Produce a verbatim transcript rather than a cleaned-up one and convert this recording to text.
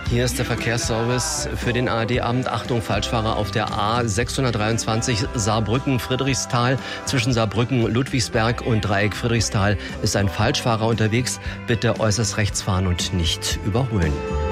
Hier ist der Verkehrsservice für den A R D-Abend. Achtung, Falschfahrer auf der A sechshundertdreiundzwanzig Saarbrücken-Friedrichsthal. Zwischen Saarbrücken, Ludwigsberg und Dreieck Friedrichsthal ist ein Falschfahrer unterwegs. Bitte äußerst rechts fahren und nicht überholen.